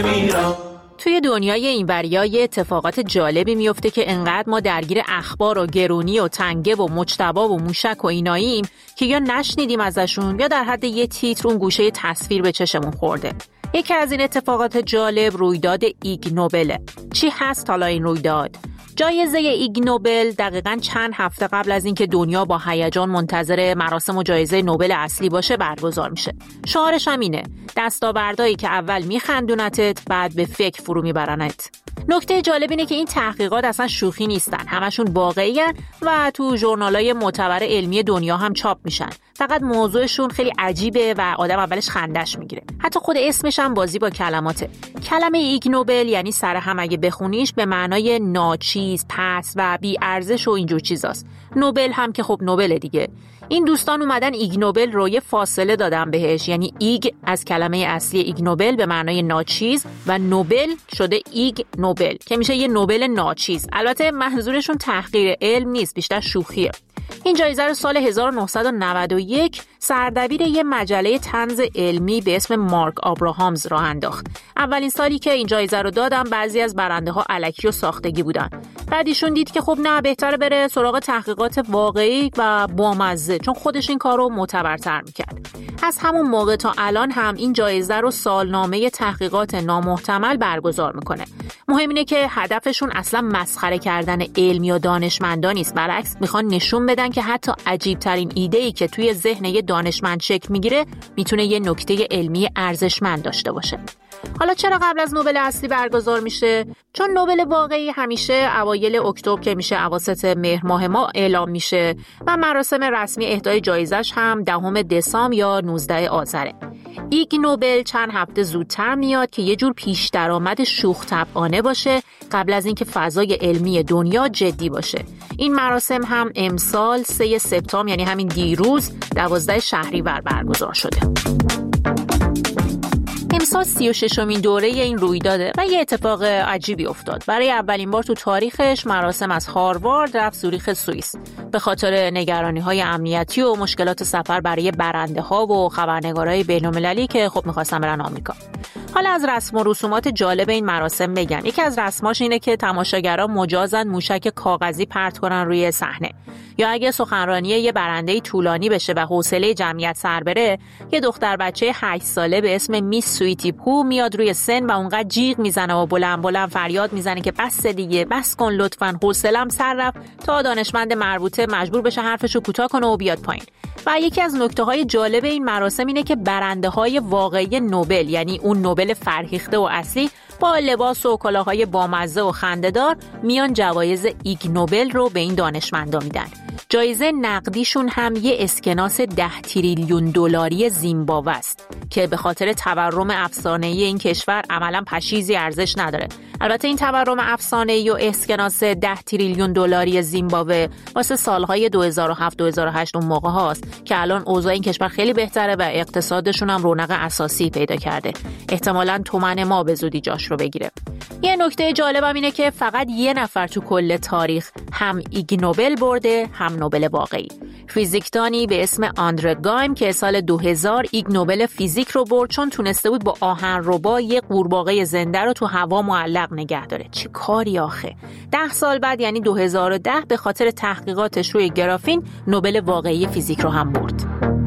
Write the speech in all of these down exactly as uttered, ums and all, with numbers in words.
توی دنیای اینوریا یه اتفاقات جالبی میفته که انقدر ما درگیر اخبار و گرونی و تنگه و مجتبا و موشک و ایناییم که یا نشنیدیم ازشون یا در حد یه تیتر اون گوشه تصویر به چشمون خورده. یکی از این اتفاقات جالب رویداد ایگ نوبله. چی هست حالا این رویداد؟ جایزه ایگ نوبل دقیقاً چند هفته قبل از اینکه دنیا با هیجان منتظر مراسم و جایزه نوبل اصلی باشه برگزار میشه. شعارش هم اینه: دستاوردهایی که اول میخندونتت بعد به فکر فرو میبرنت. نکته جالب اینه که این تحقیقات اصلا شوخی نیستن، همشون واقعیه و تو ژورنال‌های معتبر علمی دنیا هم چاپ میشن. فقط موضوعشون خیلی عجیبه و آدم اولش خندش میگیره. حتی خود اسمش هم بازی با کلماته. کلمه ایگ نوبل یعنی سر هم اگه بخونیش به معنای ناچیز، پس و بی ارزش و اینجور چیزاست. نوبل هم که خب نوبل دیگه. این دوستان اومدن ایگ نوبل رو یه فاصله دادن بهش، یعنی ایگ از کلمه اصلی ایگ نوبل به معنای ناچیز و نوبل شده ایگ نوبل که میشه یه نوبل ناچیز. البته منظورشون تحقیر علم نیست، بیشتر شوخیه. این جایزه رو سال هزار و نهصد و نود و یک سردبیر یه مجله طنز علمی به اسم مارک آبراهامز راه انداخت. اولین سالی که این جایزه رو دادم بعضی از برنده ها الکی و ساختگی بودن. بعد ایشون دید که خب نه، بهتره بره سراغ تحقیقات واقعی و بامزه، چون خودش این کار رو معتبرتر میکرد. از همون موقع تا الان هم این جایزه رو سالنامه تحقیقات نامحتمل برگزار میکنه. مهم اینه که هدفشون اصلا مسخره کردن علم یا دانشمندان نیست، برعکس میخوان نشون بدن که حتی عجیب ترین ایده‌ای که توی ذهن یه دانشمند شکل میگیره میتونه یه نکته علمی ارزشمند داشته باشه. حالا چرا قبل از نوبل اصلی برگزار میشه؟ چون نوبل واقعی همیشه اوایل اکتبر که میشه اواسط مهر ماه ما اعلام میشه و مراسم رسمی اهدای جایزش هم دهم دسامبر یا نوزدهم آذره. ایگ نوبل چند هفته زودتر میاد که یه جور پیش درآمد شوخ طبعانه باشه قبل از اینکه فضای علمی دنیا جدی باشه. این مراسم هم امسال سوم سپتامبر یعنی همین دیروز دوازده شهریور برگزار شده. امسال سی و ششمین دوره این رویداده و یه اتفاق عجیبی افتاد. برای اولین بار تو تاریخش مراسم از هاروارد رفت زوریخ سوئیس به خاطر نگرانی‌های امنیتی و مشکلات سفر برای برنده‌ها و خبرنگارای بین‌المللی که خب می‌خواستن برن آمریکا. حالا از رسم و رسومات جالب این مراسم بگم. یکی از رسماش اینه که تماشاگران مجازن موشک کاغذی پرت کنن روی صحنه، یا اگه سخنرانی یه برنده طولانی بشه و حوصله جمعیت سر بره، یه دختر بچه هشت ساله به اسم میس سویتی پو میاد روی سن و اونقدر جیغ میزنه و بلند بلند فریاد میزنه که بس دیگه، بس کن لطفاً، حوصله‌ام سر رفت، تا دانشمند مربوطه مجبور بشه حرفشو کوتاه کنه و بیاد پایین. و یکی از نکته‌های جالب این مراسم اینه که برنده‌های واقعی نوبل، یعنی اون نوبل فرهیخته و اصلی، با لباس و کلاه‌های بامزه و خنده‌دار میان جوایز ایگ نوبل رو به این دانشمندا میدن. جایزه نقدیشون هم یه اسکناس ده تریلیون دلاری زیمبابوه است که به خاطر تورم افسانه‌ای این کشور عملاً پشیزی ارزش نداره. البته این تورم افسانه‌ای و اسکناس ده تریلیون دلاری زیمبابوه واسه سالهای دو هزار و هفت دو هزار و هشت اون موقع هاست که الان اوضاع این کشور خیلی بهتره و اقتصادشون هم رونق اساسی پیدا کرده. احتمالاً تومن ما به زودی جاش رو بگیره. یه نکته جالبم اینه که فقط یه نفر تو کل تاریخ هم ایگ نوبل برده هم نوبل واقعی. فیزیکدانی به اسم آندره گایم که سال دو هزار ایگ نوبل فیزیک رو برد چون تونسته بود با آهنربا یه قورباغه زنده رو تو هوا معلق نگه داره. چه کاری آخه. ده سال بعد یعنی دو هزار و ده به خاطر تحقیقاتش روی گرافین نوبل واقعی فیزیک رو هم برد.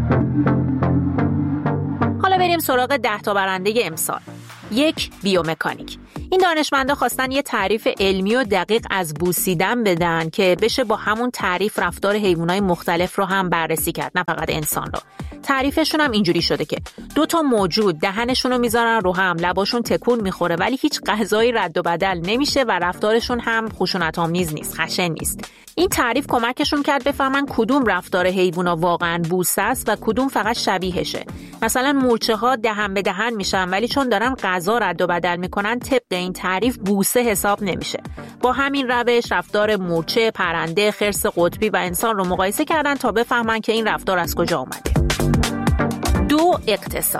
حالا بریم سراغ ده تا برنده امسال. یک، بیومکانیک. این دانشمندا خواستن یه تعریف علمی و دقیق از بوسیدن بدن که بشه با همون تعریف رفتار حیوانات مختلف رو هم بررسی کرد، نه فقط انسان رو. تعریفشون هم اینجوری شده که دو تا موجود دهنشون رو میذارن رو هم، لباشون تکون میخوره ولی هیچ غذایی رد و بدل نمیشه و رفتارشون هم خشونت‌آمیز نیست، خشن نیست. این تعریف کمکشون کرد بفهمن کدوم رفتار حیونا واقعاً بوسه است و کدوم فقط شبیهشه. مثلا مورچه‌ها دهن به دهن میشن ولی چون دارن غذا رد و بدل میکنن طبق این تعریف بوسه حساب نمیشه. با همین روش رفتار مورچه، پرنده، خرس قطبی و انسان رو مقایسه کردن تا بفهمن که این رفتار از کجا اومده. دو، اقتصاد.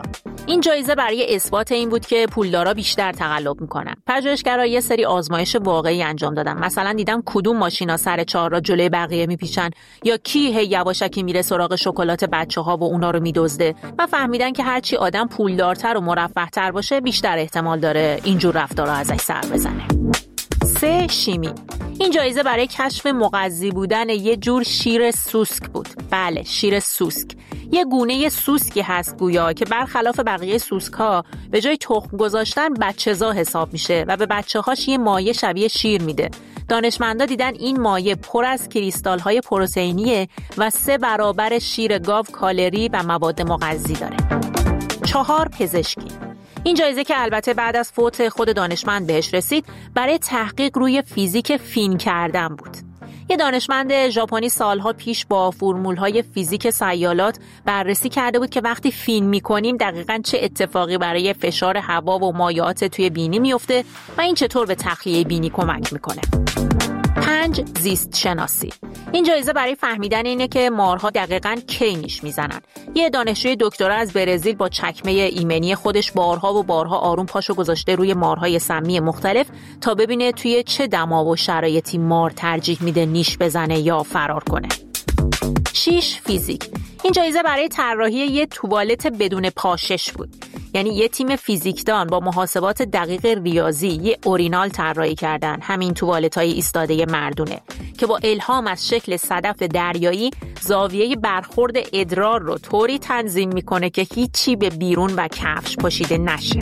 این جایزه برای اثبات این بود که پولدارا بیشتر تقلب میکنن. پژوهشگرا یه سری آزمایش واقعی انجام دادن. مثلا دیدن کدوم ماشینا سر چهار را جلوی بقیه میپیچن یا کی هی یواشکی میره سراغ شکلات بچه‌ها و اونا رو میدزده و فهمیدن که هرچی آدم پولدارتر و مرفه‌تر باشه بیشتر احتمال داره اینجور رفتارا ازش سر بزنه. سه، شیمی. این جایزه برای کشف مغذی بودن یه جور شیر سوسک بود. بله، شیر سوسک. یه گونه سوسکی هست گویا که برخلاف بقیه سوسک‌ها به جای تخم گذاشتن بچه‌زا حساب میشه و به بچه‌هاش یه مایع شبیه شیر میده. دانشمندا دیدن این مایع پر از کریستال‌های پروتئینیه و سه برابر شیر گاو کالری و مواد مغذی داره. چهار، پزشکی. این جایزه که البته بعد از فوت خود دانشمند بهش رسید برای تحقیق روی فیزیک فین کردن بود. یه دانشمند ژاپنی سالها پیش با فرمول‌های فیزیک سیالات بررسی کرده بود که وقتی فین می‌کنیم دقیقاً چه اتفاقی برای فشار هوا و مایعات توی بینی میفته و این چطور به تخلیه بینی کمک می‌کنه. پنج، زیست شناسی. این جایزه برای فهمیدن اینه که مارها دقیقاً کی نیش میزنن. یه دانشجوی دکترا از برزیل با چکمه ایمنی خودش بارها و بارها آروم پاشو گذاشته روی مارهای سمی مختلف تا ببینه توی چه دما و شرایطی مار ترجیح میده نیش بزنه یا فرار کنه. شش، فیزیک. این جایزه برای طراحی یه توالت بدون پاشش بود. یعنی یه تیم فیزیکدان با محاسبات دقیق ریاضی یه اورینال طراحی کردن، همین توالت‌های ایستاده مردونه که با الهام از شکل صدف دریایی زاویه برخورد ادرار رو طوری تنظیم میکنه که هیچی به بیرون و کفش پاشیده نشه.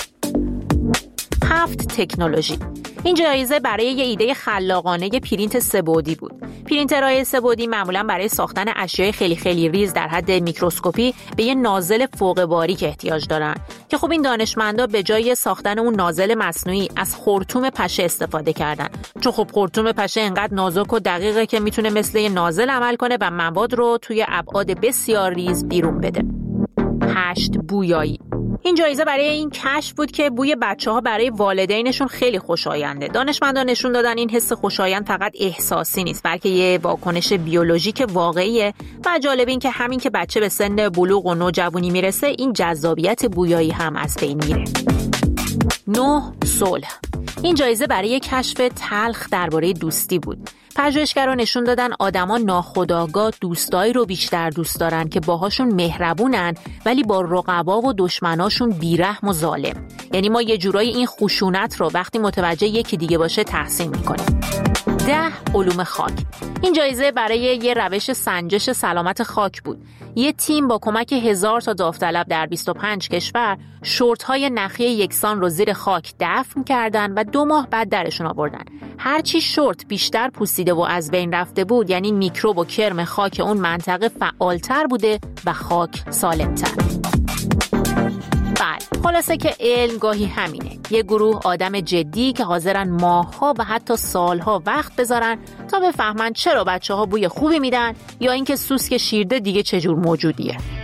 هفت، تکنولوژی. این جایزه برای یه ایده خلاقانه پرینت سه‌بعدی بود. پرینترهای سه‌بعدی معمولا برای ساختن اشیاء خیلی خیلی ریز در حد میکروسکوپی به یه نازل فوق باریک احتیاج دارن که خب این دانشمندا به جای ساختن اون نازل مصنوعی از خرطوم پشه استفاده کردن، چون خب خرطوم پشه انقدر نازک و دقیقه که میتونه مثل یه نازل عمل کنه و مواد رو توی ابعاد بسیار ریز بیرون بده. هشت، بویایی. این جایزه برای این کشف بود که بوی بچه‌ها برای والدینشون خیلی خوشاینده. دانشمندان نشون دادن این حس خوشایند فقط احساسی نیست، بلکه یه واکنش بیولوژیک واقعیه و جالب این که همین که بچه به سن بلوغ و نوجوانی میرسه این جذابیت بویایی هم از بین میره. نه، صلح. این جایزه برای کشف تلخ درباره دوستی بود. پژوهشگران نشون دادن آدما ناخودآگاه دوستایی رو بیشتر دوست دارن که باهاشون مهربونن ولی با رقبا و دشمناشون بیرحم و ظالم. یعنی ما یه جورایی این خشونت رو وقتی متوجه یکی دیگه باشه تحسین میکنیم. ده، علوم خاک. این جایزه برای یه روش سنجش سلامت خاک بود. یه تیم با کمک هزار تا داوطلب در بیست و پنج کشور شورت‌های نخی یکسان رو زیر خاک دفن کردن و دو ماه بعد درشون آوردن. هرچی شورت بیشتر پوسیده و از بین رفته بود یعنی میکروب و کرم خاک اون منطقه فعالتر بوده و خاک سالمتر. بله، خلاصه که علم گاهی همینه. یه گروه آدم جدی که حاضرن ماه‌ها و حتی سال‌ها وقت بذارن تا بفهمن چرا بچه‌ها بوی خوبی میدن یا اینکه سوسک شیرده دیگه چجور موجودیه.